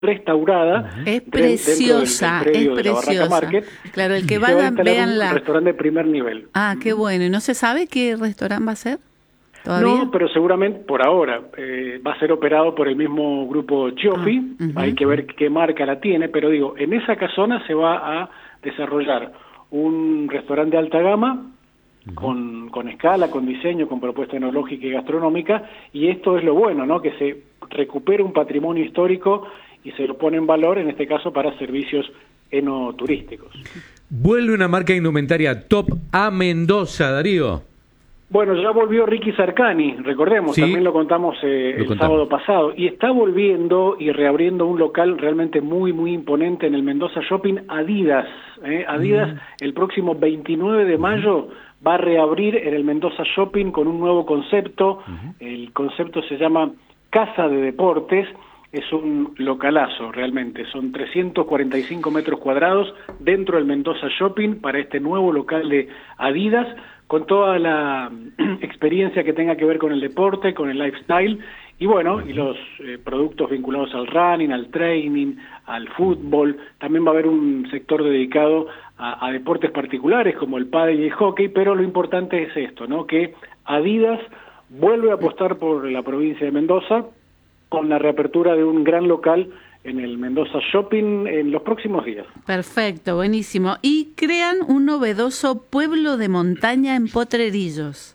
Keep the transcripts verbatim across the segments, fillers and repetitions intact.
restaurada. Es preciosa, del, del es preciosa. Market, claro, el que vaya, vean la... un restaurante de primer nivel. Ah, qué bueno. ¿Y no se sabe qué restaurante va a ser todavía? No, pero seguramente por ahora eh, va a ser operado por el mismo grupo Geoffy. Ah, uh-huh. Hay que ver qué marca la tiene, pero digo, en esa casona se va a desarrollar un restaurante de alta gama, uh-huh. con, con escala, con diseño, con propuesta enológica y gastronómica, y esto es lo bueno, ¿no? Que se recupere un patrimonio histórico y se lo pone en valor, en este caso, para servicios enoturísticos. Vuelve una marca indumentaria top a Mendoza, Darío. Bueno, ya volvió Ricky Sarcani, recordemos, sí, también lo contamos eh, lo el contamos. sábado pasado, y está volviendo y reabriendo un local realmente muy, muy imponente en el Mendoza Shopping, Adidas. ¿eh? Adidas, mm. el próximo veintinueve de mayo, va a reabrir en el Mendoza Shopping con un nuevo concepto. Uh-huh. El concepto se llama Casa de Deportes. Es un localazo, realmente. Son trescientos cuarenta y cinco metros cuadrados dentro del Mendoza Shopping para este nuevo local de Adidas, con toda la experiencia que tenga que ver con el deporte, con el lifestyle, y bueno, y los eh, productos vinculados al running, al training, al fútbol. También va a haber un sector dedicado a, a deportes particulares como el pádel y el hockey, pero lo importante es esto, ¿no? Que Adidas vuelve a apostar por la provincia de Mendoza, con la reapertura de un gran local en el Mendoza Shopping en los próximos días. Perfecto, buenísimo. Y crean un novedoso pueblo de montaña en Potrerillos.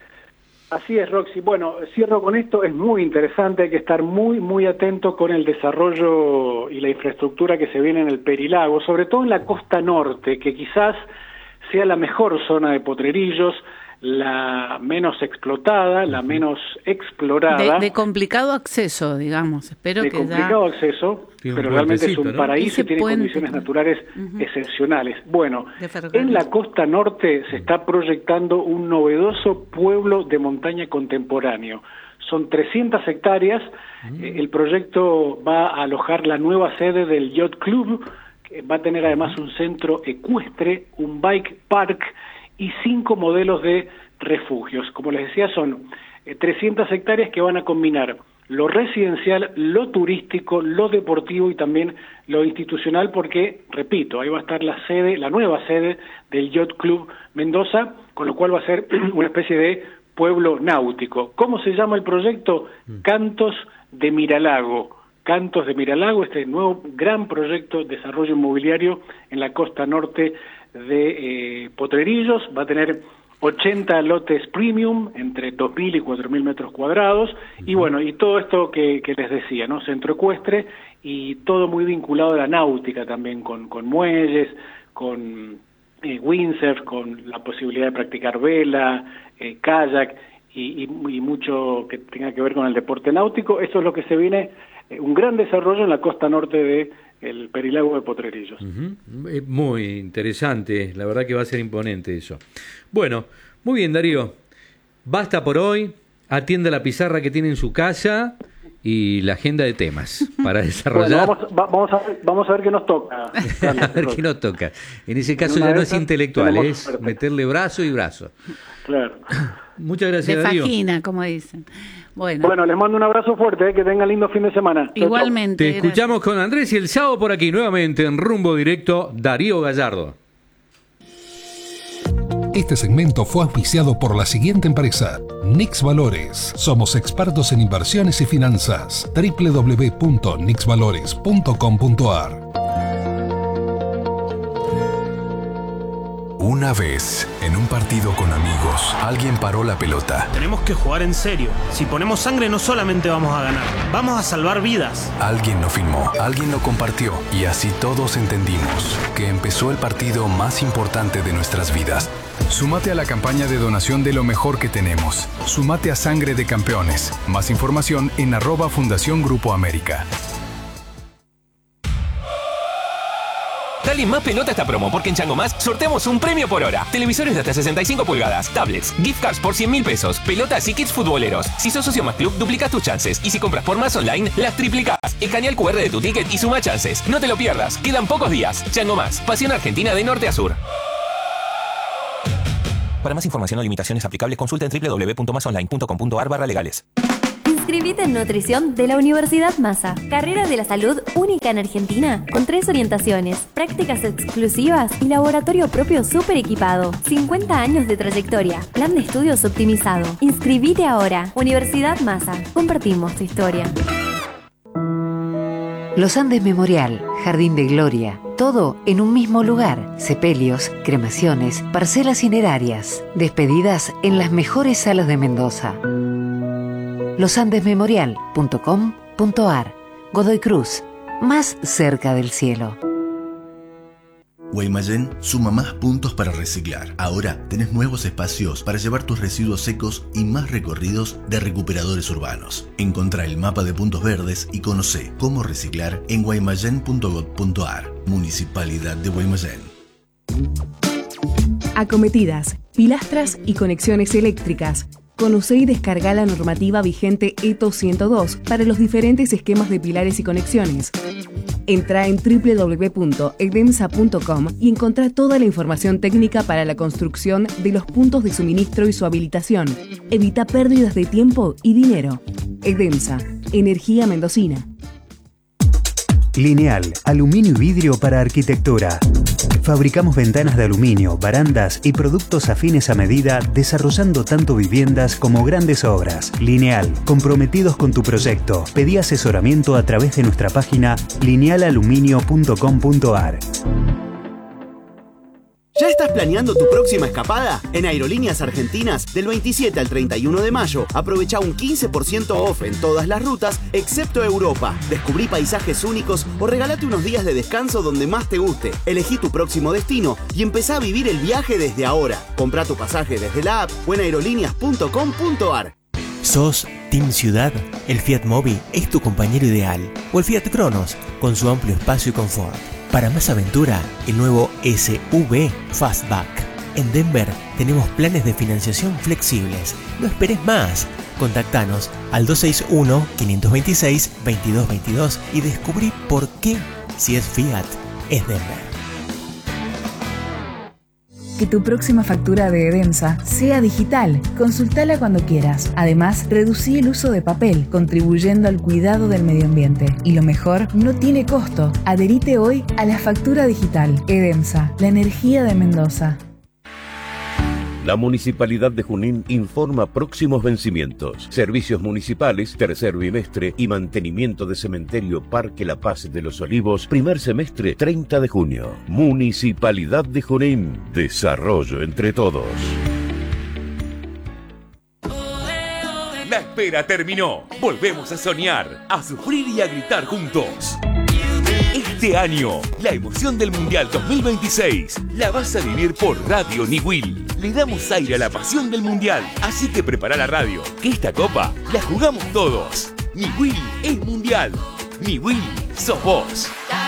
Así es, Roxy. Bueno, cierro con esto, es muy interesante, hay que estar muy, muy atento con el desarrollo y la infraestructura que se viene en el Perilago, sobre todo en la costa norte, que quizás sea la mejor zona de Potrerillos, la menos explotada, la menos explorada. De, de complicado acceso, digamos. Espero de que complicado ya... acceso, pero realmente es un, ¿no?, paraíso y tiene puente, condiciones naturales uh-huh. excepcionales. Bueno, en la costa norte se está proyectando un novedoso pueblo de montaña contemporáneo. Son trescientas hectáreas. Uh-huh. Eh, el proyecto va a alojar la nueva sede del Yacht Club, que va a tener además un centro ecuestre, un bike park y cinco modelos de refugios. Como les decía, son eh, trescientas hectáreas que van a combinar lo residencial, lo turístico, lo deportivo y también lo institucional, porque, repito, ahí va a estar la sede, la nueva sede del Yacht Club Mendoza, con lo cual va a ser una especie de pueblo náutico. ¿Cómo se llama el proyecto? Cantos de Miralago. Cantos de Miralago, este nuevo gran proyecto de desarrollo inmobiliario en la costa norte de eh, Potrerillos. Va a tener ochenta lotes premium entre dos mil y cuatro mil metros cuadrados, uh-huh. y bueno, y todo esto que, que les decía, ¿no? Centro ecuestre y todo muy vinculado a la náutica también, con, con muelles, con eh, windsurf, con la posibilidad de practicar vela, eh, kayak y, y, y mucho que tenga que ver con el deporte náutico. Eso es lo que se viene, eh, un gran desarrollo en la costa norte de el Perilago de Potrerillos. Uh-huh. Muy interesante, la verdad que va a ser imponente eso. Bueno, muy bien, Darío, basta por hoy, atienda la pizarra que tiene en su casa y la agenda de temas para desarrollar. Bueno, vamos, va, vamos, a ver, vamos a ver qué nos toca. A ver qué nos toca. En ese caso en ya no es intelectual, es suerte. Meterle brazo y brazo. Claro. Muchas gracias, de Darío. Fajina, como dicen. Bueno. bueno, les mando un abrazo fuerte, eh, que tengan lindo fin de semana. Igualmente. Te gracias. Escuchamos con Andrés y el sábado por aquí nuevamente en Rumbo Directo, Darío Gallardo. Este segmento fue auspiciado por la siguiente empresa: Nix Valores. Somos expertos en inversiones y finanzas. doble u doble u doble u punto nix valores punto com punto a r. Una vez, en un partido con amigos, alguien paró la pelota. Tenemos que jugar en serio. Si ponemos sangre no solamente vamos a ganar, vamos a salvar vidas. Alguien lo filmó, alguien lo compartió, y así todos entendimos que empezó el partido más importante de nuestras vidas. Súmate a la campaña de donación de lo mejor que tenemos. Súmate a Sangre de Campeones. Más información en arroba Fundación Grupo América. Dale más pelota a esta promo, porque en Chango Más sorteamos un premio por hora. Televisores de hasta sesenta y cinco pulgadas, tablets, gift cards por cien mil pesos, pelotas y kits futboleros. Si sos socio Más Club, duplicás tus chances. Y si compras por Más Online, las triplicás. Escanea el cu erre de tu ticket y suma chances. No te lo pierdas, quedan pocos días. Chango Más, pasión argentina de norte a sur. Para más información o limitaciones aplicables, consulta en doble u doble u doble u punto más online punto com punto a r barra legales. Inscribite en nutrición de la Universidad Massa. Carrera de la salud única en Argentina, con tres orientaciones, prácticas exclusivas y laboratorio propio súper equipado. cincuenta años de trayectoria. Plan de estudios optimizado. Inscribite ahora. Universidad Massa. Compartimos tu historia. Los Andes Memorial, Jardín de Gloria, todo en un mismo lugar. Sepelios, cremaciones, parcelas cinerarias, despedidas en las mejores salas de Mendoza. los andes memorial punto com punto ar. Godoy Cruz, más cerca del cielo. Guaymallén suma más puntos para reciclar. Ahora tenés nuevos espacios para llevar tus residuos secos y más recorridos de recuperadores urbanos. Encontrá el mapa de puntos verdes y conocé cómo reciclar en guaymallén punto gob punto ar. Municipalidad de Guaymallén. Acometidas, pilastras y conexiones eléctricas. Conocé y descarga la normativa vigente E T O ciento dos para los diferentes esquemas de pilares y conexiones. Entra en doble u doble u doble u punto edemsa punto com y encontrá toda la información técnica para la construcción de los puntos de suministro y su habilitación. Evita pérdidas de tiempo y dinero. Edemsa, energía mendocina. Lineal, aluminio y vidrio para arquitectura. Fabricamos ventanas de aluminio, barandas y productos afines a medida, desarrollando tanto viviendas como grandes obras. Lineal, comprometidos con tu proyecto. Pedí asesoramiento a través de nuestra página lineal aluminio punto com punto ar. ¿Ya estás planeando tu próxima escapada? En Aerolíneas Argentinas, del veintisiete al treinta y uno de mayo, aprovecha un quince por ciento off en todas las rutas, excepto Europa. Descubrí paisajes únicos o regálate unos días de descanso donde más te guste. Elegí tu próximo destino y empezá a vivir el viaje desde ahora. Comprá tu pasaje desde la app o en aerolíneas punto com punto ar. ¿Sos Team Ciudad? El Fiat Mobi es tu compañero ideal. O el Fiat Cronos, con su amplio espacio y confort. Para más aventura, el nuevo S U V Fastback. En Denver tenemos planes de financiación flexibles. No esperes más. Contactanos al dos seis uno, cinco dos seis, veintidós veintidós y descubrí por qué, si es Fiat, es Denver. Que tu próxima factura de Edemsa sea digital. Consultala cuando quieras. Además, reducí el uso de papel, contribuyendo al cuidado del medio ambiente. Y lo mejor, no tiene costo. Adherite hoy a la factura digital. Edemsa, la energía de Mendoza. La Municipalidad de Junín informa próximos vencimientos. Servicios municipales, tercer bimestre y mantenimiento de cementerio Parque La Paz de los Olivos, primer semestre, treinta de junio. Municipalidad de Junín. Desarrollo entre todos. La espera terminó. Volvemos a soñar, a sufrir y a gritar juntos. Este año, la emoción del Mundial dos mil veintiséis la vas a vivir por Radio Niwil. Le damos aire a la pasión del Mundial, así que prepara la radio, que esta copa la jugamos todos. Niwil es Mundial. Niwil sos vos.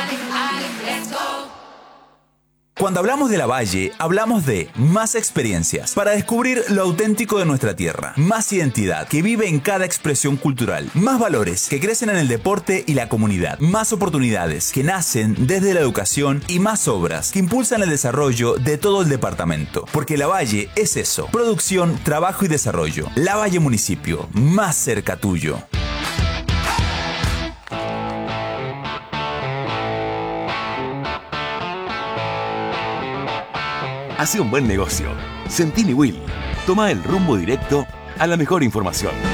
Cuando hablamos de La Valle, hablamos de más experiencias para descubrir lo auténtico de nuestra tierra, más identidad que vive en cada expresión cultural, más valores que crecen en el deporte y la comunidad, más oportunidades que nacen desde la educación y más obras que impulsan el desarrollo de todo el departamento. Porque La Valle es eso, producción, trabajo y desarrollo. La Valle Municipio, más cerca tuyo. Hace un buen negocio. Sentí Niwil. Toma el rumbo directo a la mejor información.